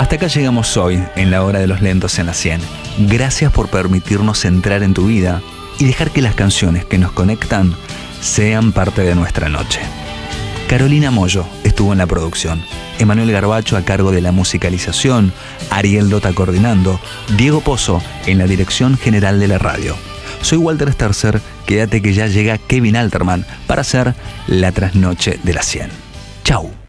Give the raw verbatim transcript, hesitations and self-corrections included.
Hasta acá llegamos hoy en la hora de los lentos en la cien. Gracias por permitirnos entrar en tu vida y dejar que las canciones que nos conectan sean parte de nuestra noche. Carolina Mollo estuvo en la producción, Emanuel Garbacho a cargo de la musicalización, Ariel Dota coordinando, Diego Pozo en la dirección general de la radio. Soy Walter Sterzer, quédate que ya llega Kevin Alterman para hacer la trasnoche de la cien. Chau.